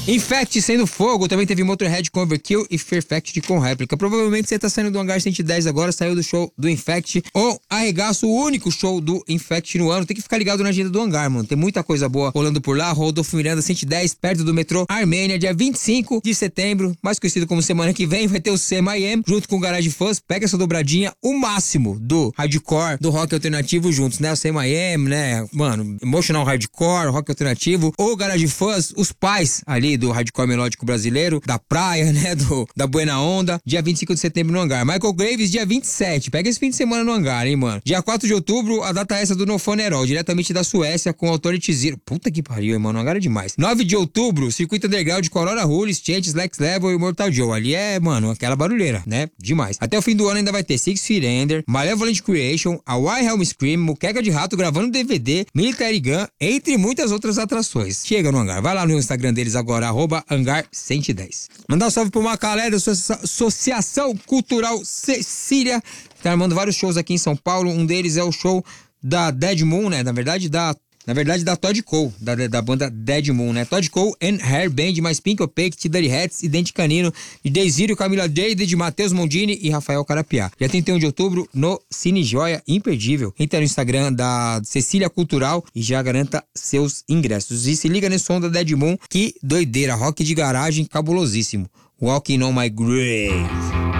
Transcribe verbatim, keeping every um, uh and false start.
Infect sendo fogo, também teve Motorhead com Overkill e Fear Factory com réplica. Provavelmente você tá saindo do Hangar cento e dez agora, saiu do show do Infect ou arregaça o único show do Infect no ano. Tem que ficar ligado na agenda do Hangar, mano. Tem muita coisa boa rolando por lá. Rodolfo Miranda cento e dez, perto do metrô Armênia, dia vinte e cinco de setembro, mais conhecido como semana que vem, vai ter o C M I M junto com o Garage Fãs. Pega essa dobradinha, o máximo do hardcore, do rock alternativo juntos, né? O C M I M, né? Mano, Emotional Hardcore, rock alternativo, ou Garage Fãs, os pais ali do hardcore melódico brasileiro, da praia, né, do, da Buena Onda, dia vinte e cinco de setembro no Hangar. Michael Graves, dia vinte e sete, pega esse fim de semana no Hangar, hein, mano. Dia quatro de outubro, a data é essa do No Fun At All, diretamente da Suécia, com Authority Zero. Puta que pariu, hein, mano, Hangar é demais. nove de outubro, Circuito Underground com Aurora Rules, Changes, Lex Level e Mortal Joe. Ali é, mano, aquela barulheira, né, demais. Até o fim do ano ainda vai ter Six Feet Under, Malevolent Creation, a Wilhelm Scream, Muqueca de Rato gravando D V D, Military Gun, entre muitas outras atrações. Chega no Hangar, vai lá no Instagram deles agora, arroba Hangar cento e dez. Mandar um salve pro Macalé da Associação Cultural Cecília, que tá armando vários shows aqui em São Paulo. Um deles é o show da Dead Moon, né? Na verdade, da Na verdade, da Todd Cole, da, da banda Dead Moon, né? Todd Cole and Hair Band, mais Pink Opaque, T-Dirty Hats e Dente Canino, de Desírio, Camila Jade, Matheus Mondini e Rafael Carapiá. Dia trinta e um de outubro, no Cine Joia, imperdível. Entra no Instagram da Cecília Cultural e já garanta seus ingressos. E se liga nesse som da Dead Moon, que doideira, rock de garagem cabulosíssimo. Walking on My Grave.